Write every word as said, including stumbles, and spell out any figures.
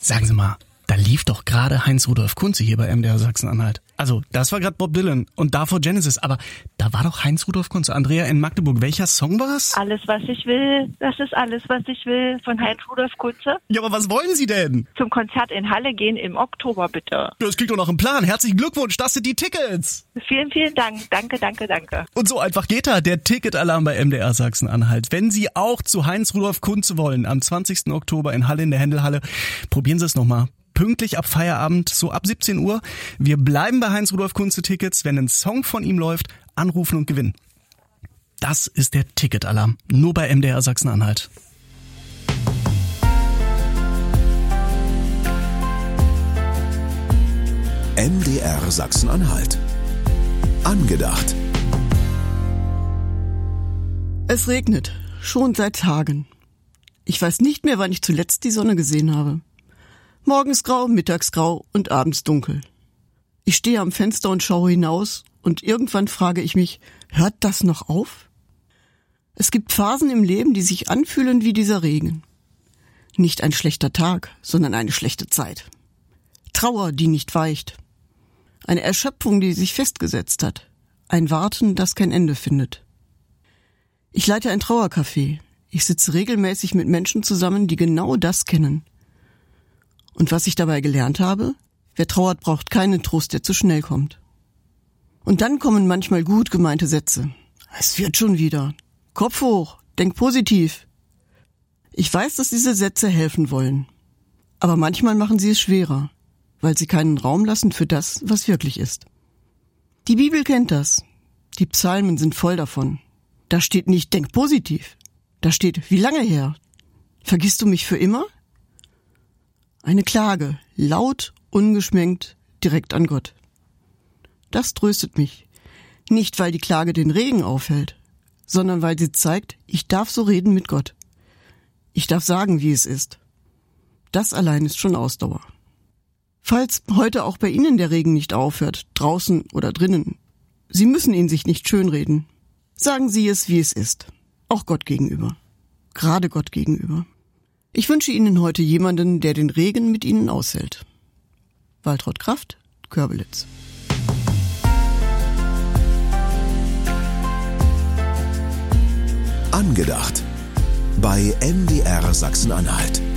Sagen Sie mal, da lief doch gerade Heinz-Rudolf Kunze hier bei M D R Sachsen-Anhalt. Also, das war gerade Bob Dylan und davor Genesis. Aber da war doch Heinz-Rudolf Kunze. Andrea in Magdeburg, welcher Song war's? Alles, was ich will, das ist alles, was ich will, von Heinz-Rudolf Kunze. Ja, aber was wollen Sie denn? Zum Konzert in Halle gehen im Oktober, bitte. Das klingt doch nach einem Plan. Herzlichen Glückwunsch, das sind die Tickets. Vielen, vielen Dank. Danke, danke, danke. Und so einfach geht er, der Ticketalarm bei M D R Sachsen-Anhalt. Wenn Sie auch zu Heinz-Rudolf Kunze wollen, am zwanzigsten Oktober in Halle in der Händelhalle, probieren Sie es nochmal. Pünktlich ab Feierabend, so ab siebzehn Uhr. Wir bleiben bei Heinz-Rudolf Kunze Tickets. Wenn ein Song von ihm läuft, anrufen und gewinnen. Das ist der Ticketalarm. Nur bei M D R Sachsen-Anhalt. M D R Sachsen-Anhalt. Angedacht. Es regnet. Schon seit Tagen. Ich weiß nicht mehr, wann ich zuletzt die Sonne gesehen habe. Morgens grau, mittags grau und abends dunkel. Ich stehe am Fenster und schaue hinaus und irgendwann frage ich mich, hört das noch auf? Es gibt Phasen im Leben, die sich anfühlen wie dieser Regen. Nicht ein schlechter Tag, sondern eine schlechte Zeit. Trauer, die nicht weicht. Eine Erschöpfung, die sich festgesetzt hat. Ein Warten, das kein Ende findet. Ich leite ein Trauercafé. Ich sitze regelmäßig mit Menschen zusammen, die genau das kennen. Und was ich dabei gelernt habe? Wer trauert, braucht keinen Trost, der zu schnell kommt. Und dann kommen manchmal gut gemeinte Sätze. Es wird schon wieder. Kopf hoch, denk positiv. Ich weiß, dass diese Sätze helfen wollen. Aber manchmal machen sie es schwerer, weil sie keinen Raum lassen für das, was wirklich ist. Die Bibel kennt das. Die Psalmen sind voll davon. Da steht nicht, denk positiv. Da steht, wie lange her? Vergisst du mich für immer? Eine Klage, laut, ungeschminkt, direkt an Gott. Das tröstet mich. Nicht, weil die Klage den Regen aufhält, sondern weil sie zeigt, ich darf so reden mit Gott. Ich darf sagen, wie es ist. Das allein ist schon Ausdauer. Falls heute auch bei Ihnen der Regen nicht aufhört, draußen oder drinnen, Sie müssen ihn sich nicht schönreden. Sagen Sie es, wie es ist. Auch Gott gegenüber. Gerade Gott gegenüber. Ich wünsche Ihnen heute jemanden, der den Regen mit Ihnen aushält. Waltraud Kraft, Körbelitz. Angedacht. Bei M D R Sachsen-Anhalt.